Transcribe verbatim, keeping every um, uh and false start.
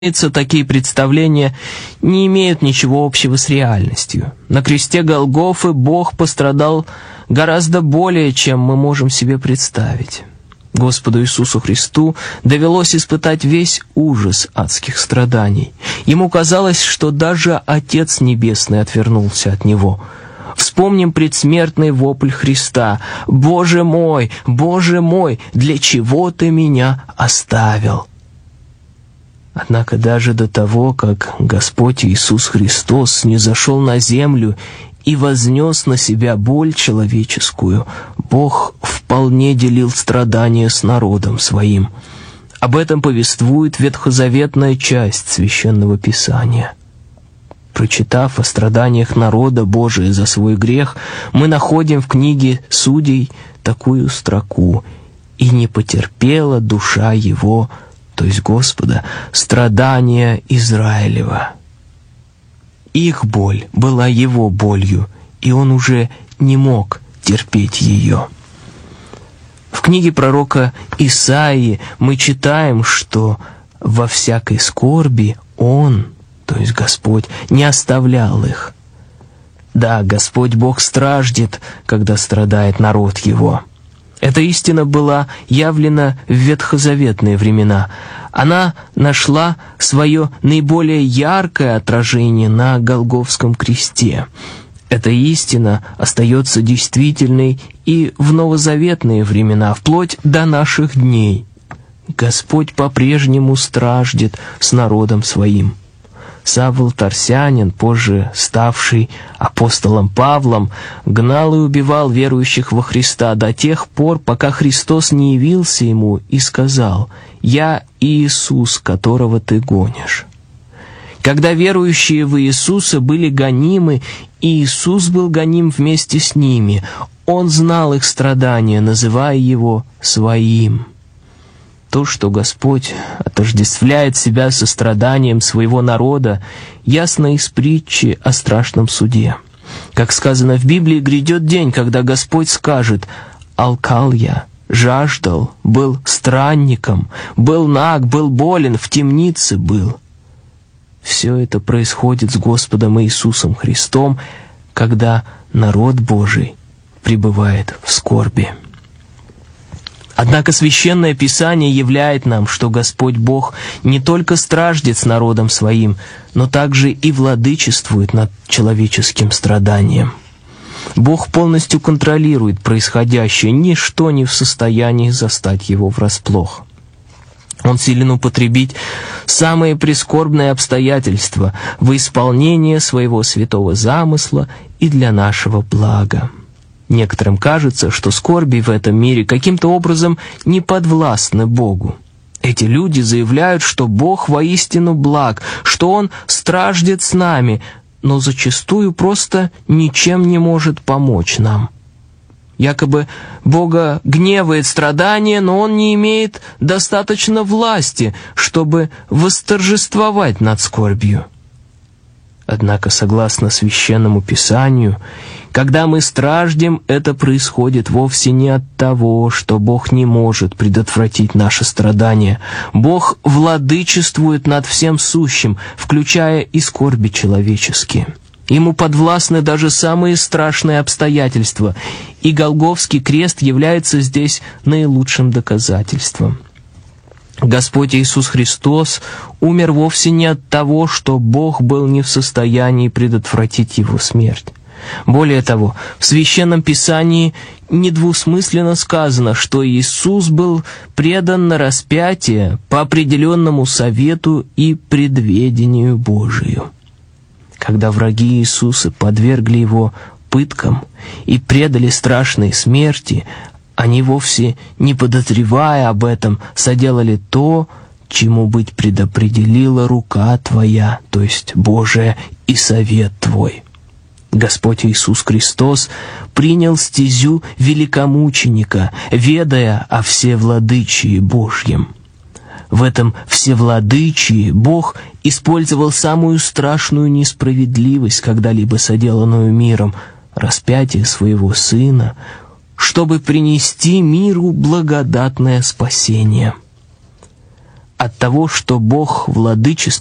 Такие представления не имеют ничего общего с реальностью. На кресте Голгофы Бог пострадал гораздо более, чем мы можем себе представить. Господу Иисусу Христу довелось испытать весь ужас адских страданий. Ему казалось, что даже Отец Небесный отвернулся от Него. Вспомним предсмертный вопль Христа: «Боже мой, Боже мой, для чего Ты меня оставил?» Однако даже до того, как Господь Иисус Христос низошел на землю и вознес на себя боль человеческую, Бог вполне делил страдания с народом Своим. Об этом повествует ветхозаветная часть Священного Писания. Прочитав о страданиях народа Божия за свой грех, мы находим в книге Судей такую строку: «И не потерпела душа его», то есть Господа, страдания Израилева. Их боль была Его болью, и Он уже не мог терпеть ее. В книге пророка Исаии мы читаем, что во всякой скорби Он, то есть Господь, не оставлял их. Да, Господь Бог страждет, когда страдает народ Его. Эта истина была явлена в ветхозаветные времена. Она нашла свое наиболее яркое отражение на Голгофском кресте. Эта истина остается действительной и в новозаветные времена, вплоть до наших дней. Господь по-прежнему страждет с народом Своим. Савл Тарсянин, позже ставший апостолом Павлом, гнал и убивал верующих во Христа до тех пор, пока Христос не явился ему и сказал: «Я Иисус, которого ты гонишь». Когда верующие в Иисуса были гонимы, Иисус был гоним вместе с ними. Он знал их страдания, называя Его Своим. То, что Господь отождествляет Себя со страданием Своего народа, ясно из притчи о страшном суде. Как сказано в Библии, грядет день, когда Господь скажет: «Алкал я, жаждал, был странником, был наг, был болен, в темнице был». Все это происходит с Господом Иисусом Христом, когда народ Божий пребывает в скорби. Однако Священное Писание являет нам, что Господь Бог не только страждет с народом Своим, но также и владычествует над человеческим страданием. Бог полностью контролирует происходящее, ничто не в состоянии застать Его врасплох. Он силен употребить самые прискорбные обстоятельства во исполнение Своего святого замысла и для нашего блага. Некоторым кажется, что скорби в этом мире каким-то образом не подвластны Богу. Эти люди заявляют, что Бог воистину благ, что Он страждет с нами, но зачастую просто ничем не может помочь нам. Якобы Бога гневает страдание, но Он не имеет достаточно власти, чтобы восторжествовать над скорбью. Однако, согласно Священному Писанию, когда мы страждем, это происходит вовсе не от того, что Бог не может предотвратить наше страдание. Бог владычествует над всем сущим, включая и скорби человеческие. Ему подвластны даже самые страшные обстоятельства, и Голгофский крест является здесь наилучшим доказательством. Господь Иисус Христос умер вовсе не от того, что Бог был не в состоянии предотвратить Его смерть. Более того, в Священном Писании недвусмысленно сказано, что Иисус был предан на распятие по определенному совету и предведению Божию. Когда враги Иисуса подвергли Его пыткам и предали страшной смерти, они, вовсе не подозревая об этом, соделали то, чему быть предопределила рука Твоя, то есть Божия, и совет Твой. Господь Иисус Христос принял стезю великомученика, ведая о всевладычии Божьем. В этом всевладычии Бог использовал самую страшную несправедливость, когда-либо соделанную миром, распятие Своего Сына, чтобы принести миру благодатное спасение. от того, что Бог владычествует